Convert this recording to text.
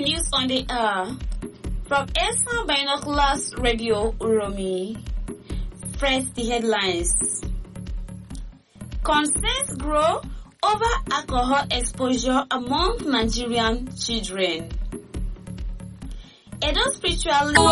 news on the hour from ESA Binoculars Radio Uromi. First, the headlines. Concerns grow over alcohol exposure among Nigerian children. Edo spirituality